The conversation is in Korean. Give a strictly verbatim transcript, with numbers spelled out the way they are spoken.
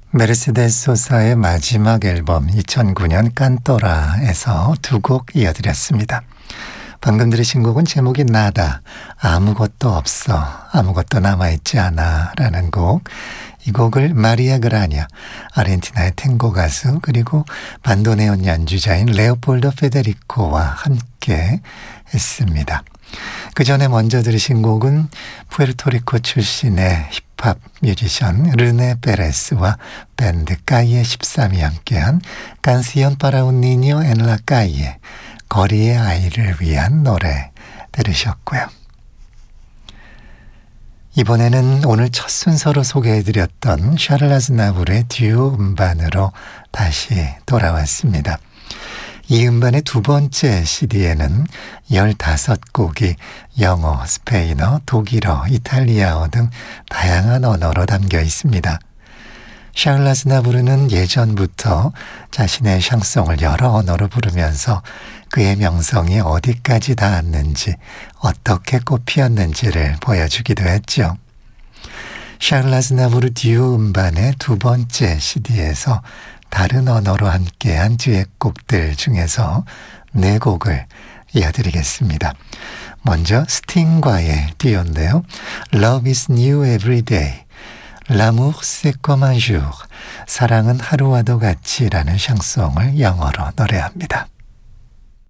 메르세데스 소사의 마지막 앨범 이천구 년 깐또라에서 두 곡 이어드렸습니다. 방금 들으신 곡은 제목이 나다, 아무것도 없어, 아무것도 남아있지 않아 라는 곡. 이 곡을 마리아 그라냐, 아르헨티나의 탱고 가수 그리고 반도네온 연주자인 레오폴도 페데리코와 함께 했습니다. 그 전에 먼저 들으신 곡은 푸에르토리코 출신의 힙합 뮤지션 르네 페레스와 밴드 까이에 십삼이 함께한 깐시온 파라 un niño en la calle, 거리의 아이를 위한 노래 들으셨고요. 이번에는 오늘 첫 순서로 소개해드렸던 샤를 아즈나불의 듀오 음반으로 다시 돌아왔습니다. 이 음반의 두 번째 씨디에는 열다섯 곡이 영어, 스페인어, 독일어, 이탈리아어 등 다양한 언어로 담겨 있습니다. 샤를 아즈나부르는 예전부터 자신의 샹송을 여러 언어로 부르면서 그의 명성이 어디까지 닿았는지, 어떻게 꽃피었는지를 보여주기도 했죠. 샤를 아즈나부르 듀오 음반의 두 번째 씨디에서 다른 언어로 함께한 듀엣곡들 중에서 네 곡을 이어드리겠습니다. 먼저 스팅과의 듀오인데요. Love is new every day, L'amour c'est comme un jour, 사랑은 하루와도 같이라는 샹송을 영어로 노래합니다.